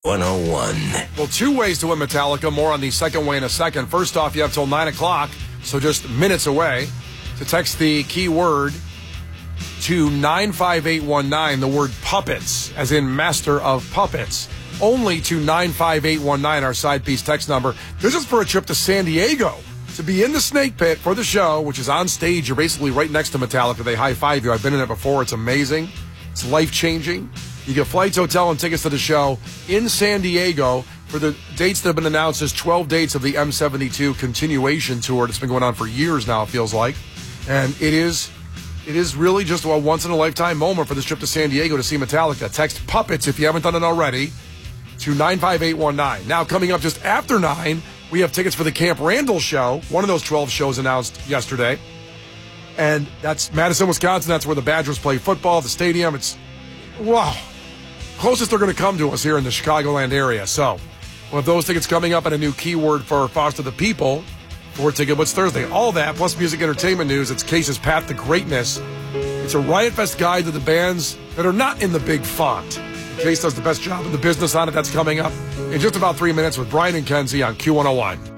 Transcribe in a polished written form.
101. Well, two ways to win Metallica. More on the second way in a second. First off, you have till 9 o'clock, so just minutes away, to text the keyword to 95819, the word puppets, as in master of puppets. Only to 95819, our side piece text number. This is for a trip to San Diego to be in the Snake Pit for the show, which is on stage. You're basically right next to Metallica. They high-five you. I've been in it before. It's amazing. It's life-changing. You get flights, hotel, and tickets to the show in San Diego for the dates that have been announced as 12 dates of the M72 continuation tour. It's been going on for years now, it feels like. And it is really just a once-in-a-lifetime moment for this trip to San Diego to see Metallica. Text puppets if you haven't done it already to 95819. Now, coming up just after 9, we have tickets for the Camp Randall show, one of those 12 shows announced yesterday. And that's Madison, Wisconsin. That's where the Badgers play football, the stadium. It's, wow, closest they're going to come to us here in the Chicagoland area. So we'll have those tickets coming up and a new keyword for Foster the People for Ticket Blitz Thursday. All that, plus music entertainment news. It's Case's Path to Greatness. It's a Riot Fest guide to the bands that are not in the big font. Case does the best job in the business on it. That's coming up in just about 3 minutes with Brian and Kenzie on Q101.